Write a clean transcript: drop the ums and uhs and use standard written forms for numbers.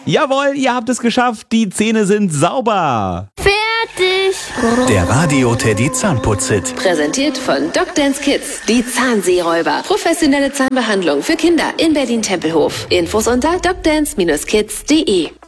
Jawohl, ihr habt es geschafft. Die Zähne sind sauber. Fertig. Der Radio-Teddy Zahnputz-Hit. Präsentiert von Dr. Kids. Die Zahnseeräuber. Professionelle Zahnbehandlung für Kinder in Berlin-Tempelhof. Infos unter docdance-kids.de.